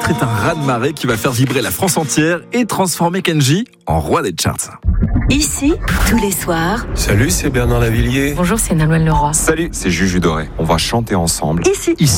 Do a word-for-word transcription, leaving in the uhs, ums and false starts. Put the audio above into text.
titre est un raz-de-marée qui va faire vibrer la France entière et transformer Kenji en roi des charts. Ici, tous les soirs. Salut, c'est Bernard Lavillier. Bonjour, c'est Nolwenn Leroy. Salut, c'est Juju Doré. On va chanter ensemble. Ici.